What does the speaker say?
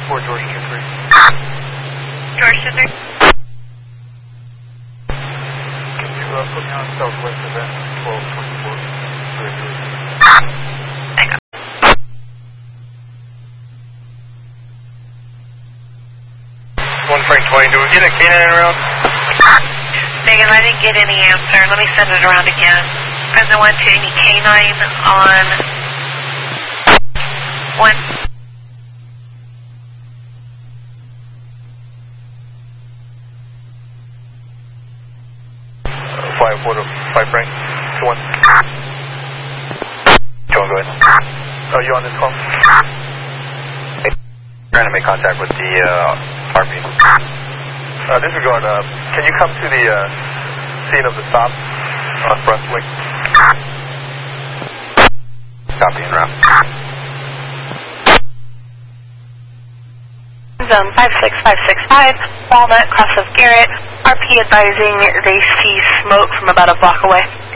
24, George 23. George 23. Can you put me on southwest event 1224? Hang on. One Frank 20, do we get a canine around? Megan, I didn't get any answer. Let me send it around again. President 1 to any canine on 1. Five Frank, 2-1. Go ahead. Oh, you on this call? Hey, trying to make contact with the RP. Disregard, can you come to the scene of the stop on Brunswick? Copy en route. Zone 56565, Walnut, cross of Garrett. RP advising they see smoke from about a block away.